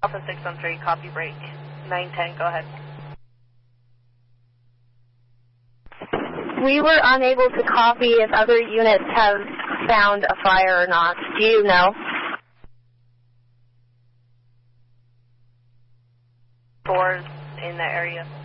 Alpha 613, copy break. 910, go ahead. We were unable to copy if other units have found a fire or not. Do you know? Fours in the area.